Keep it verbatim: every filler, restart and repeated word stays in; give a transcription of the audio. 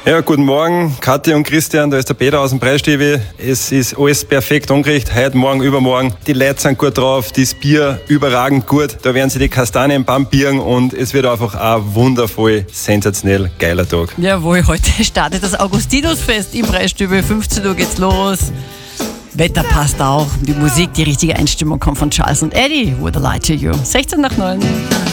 Ja, guten Morgen, Kathi und Christian, da ist der Peter aus dem Preisstübe. Es ist alles perfekt angerichtet, heute, morgen, übermorgen. Die Leute sind gut drauf, das Bier überragend gut. Da werden sie die Kastanien pampieren und es wird einfach ein wundervoll, sensationell geiler Tag. Jawohl, heute startet das Augustinusfest im Preisstübe. fünfzehn Uhr geht's los. Wetter passt auch. Die Musik, die richtige Einstimmung kommt von Charles und Eddie. Would I lie to you? sechzehn nach neun.